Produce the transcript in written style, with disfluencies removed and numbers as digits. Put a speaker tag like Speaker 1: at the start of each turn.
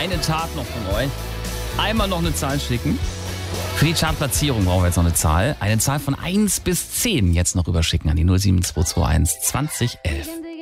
Speaker 1: eine Tat noch von euch. Einmal noch eine Zahl schicken. Für die Chartplatzierung brauchen wir jetzt noch eine Zahl. Eine Zahl von 1 bis 10 jetzt noch überschicken an die 07221 2011.